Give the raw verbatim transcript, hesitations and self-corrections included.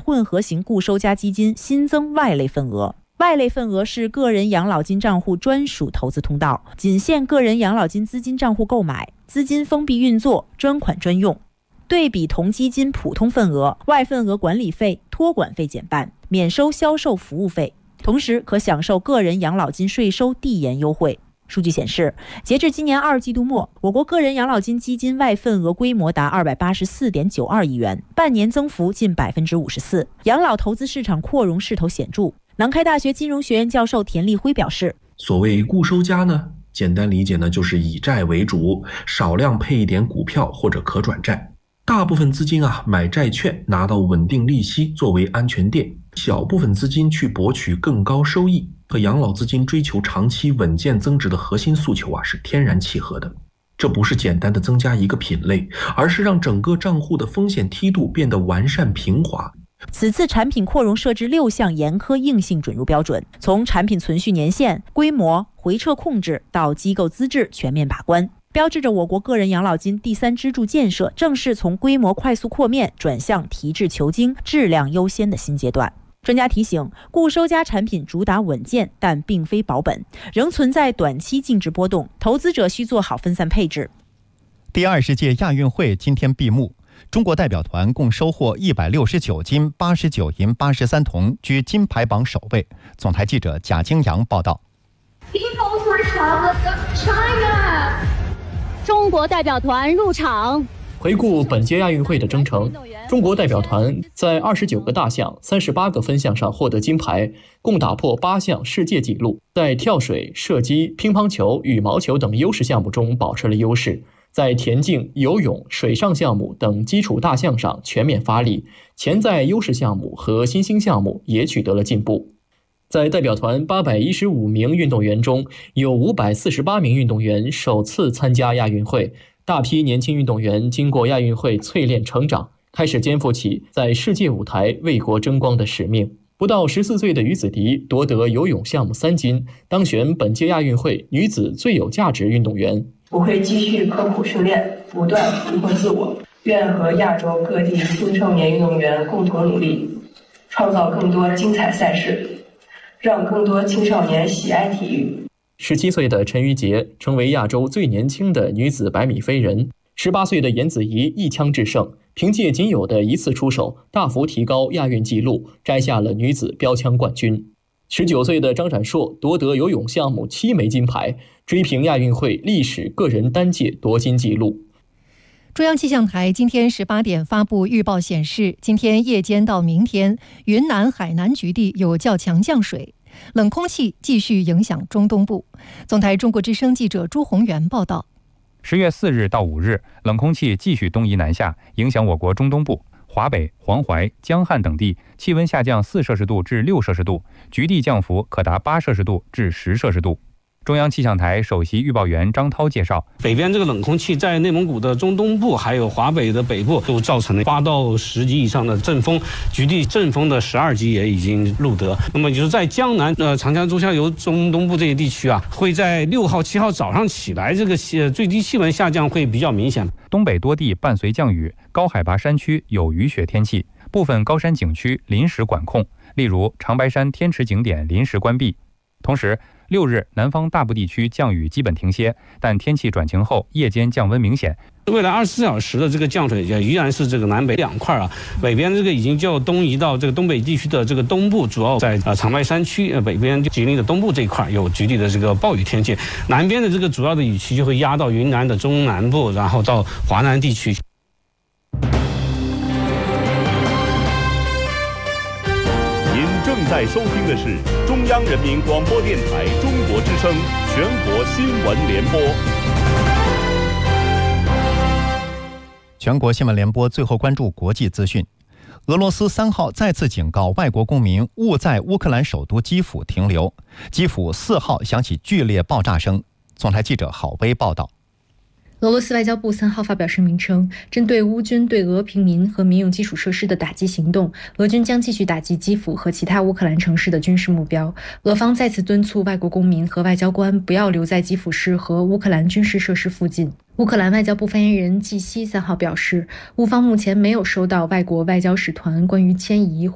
混合型固收加基金新增外类份额。外类份额是个人养老金账户专属投资通道，仅限个人养老金资金账户购买，资金封闭运作，专款专用。对比同基金普通份额，外份额管理费、托管费减半，免收销售服务费，同时可享受个人养老金税收递延优惠。数据显示，截至今年二季度末，我国个人养老金基金外份额规模达二百八十四点九二亿元，半年增幅近百分之五十四，养老投资市场扩容势头显著。南开大学金融学院教授田立辉表示， 所谓固收加呢，简单理解呢就是以债为主，少量配一点股票或者可转债，大部分资金啊买债券拿到稳定利息作为安全垫，小部分资金去博取更高收益，和养老资金追求长期稳健增值的核心诉求啊是天然契合的。这不是简单的增加一个品类，而是让整个账户的风险梯度变得完善平滑。 此次产品扩容设置六项严苛硬性准入标准，从产品存续年限、规模、回撤控制到机构资质全面把关，标志着我国个人养老金第三支柱建设正式从规模快速扩面转向提质求精、质量优先的新阶段。专家提醒，固收加产品主打稳健，但并非保本，仍存在短期净值波动，投资者需做好分散配置。 第二十届亚运会今天闭幕，中国代表团共收获一百六十九金、八十九银、八十三铜，居金牌榜首位。总台记者贾京阳报道。 中国代表团入场。 回顾本届亚运会的征程，中国代表团在二十九个大项、三十八个分项上获得金牌，共打破八项世界纪录，在跳水、射击、乒乓球、羽毛球等优势项目中保持了优势。在田径、游泳、水上项目等基础大项上全面发力，潜在优势项目和新兴项目也取得了进步。在代表团八百一十五名运动员中，有五百四十八名运动员首次参加亚运会，大批年轻运动员经过亚运会淬炼成长，开始肩负起在世界舞台为国争光的使命。不到十四岁的于子迪夺得游泳项目三金，当选本届亚运会女子最有价值运动员。 我会继续刻苦训练，不断突破自我，愿和亚洲各地青少年运动员共同努力，创造更多精彩赛事，让更多青少年喜爱体育。 十七岁的陈芋洁成为亚洲最年轻的女子百米飞人，十八岁的颜子怡一枪制胜，凭借仅有的一次出手，大幅提高亚运纪录，摘下了女子标枪冠军。十九岁的张闪烁夺得游泳项目七枚金牌，追平亚运会历史个人单届夺金纪录。 中央气象台今天十八点发布预报显示，今天夜间到明天，云南海南局地有较强降水，冷空气继续影响中东部。总台中国之声记者朱宏元报道。 十月四日到五日，冷空气继续东移南下，影响我国中东部。华北、黄淮、江汉等地气温下降四摄氏度至六摄氏度，局地降幅可达八摄氏度至十摄氏度。中央气象台首席预报员张涛介绍， 北边这个冷空气在内蒙古的中东部还有华北的北部都造成了八到十级以上的阵风，局地阵风的十二级也已经录得。那么就是在江南、呃长江中下游中东部这些地区啊，会在六号、七号早上起来，这个最低气温下降会比较明显。 东北多地伴随降雨，高海拔山区有雨雪天气，部分高山景区临时管控，例如长白山天池景点临时关闭。同时，六日南方大部地区降雨基本停歇，但天气转晴后，夜间降温明显。 未来二十四小时的这个降水也依然是这个南北两块啊，北边这个已经就东移到这个东北地区的这个东部，主要在呃长白山区，呃北边吉林的东部这一块有局地的这个暴雨天气，南边的这个主要的雨区就会压到云南的中南部，然后到华南地区。 正在收听的是中央人民广播电台中国之声全国新闻联播。 全国新闻联播最后关注国际资讯。俄罗斯三号再次警告外国公民勿在乌克兰首都基辅停留。基辅四号响起剧烈爆炸声。总台记者郝威报道。 俄罗斯外交部三号发表声明称，针对乌军对俄平民和民用基础设施的打击行动，俄军将继续打击基辅和其他乌克兰城市的军事目标。俄方再次敦促外国公民和外交官不要留在基辅市和乌克兰军事设施附近。乌克兰外交部发言人季希三号表示，乌方目前没有收到外国外交使团关于迁移